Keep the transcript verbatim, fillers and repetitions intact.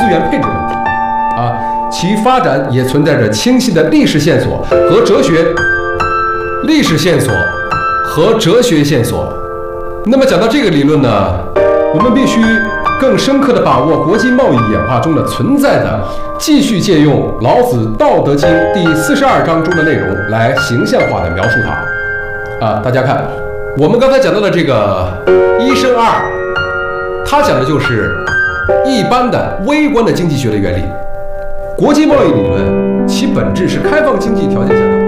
源配置问题啊，其发展也存在着清晰的历史线索和哲学历史线索和哲学线索。那么讲到这个理论呢，我们必须更深刻地把握国际贸易演化中的存在的，继续借用老子《道德经》第四十二章中的内容来形象化地描述它。啊，大家看，我们刚才讲到的这个一生二，它讲的就是一般的微观的经济学的原理。国际贸易理论其本质是开放经济条件下的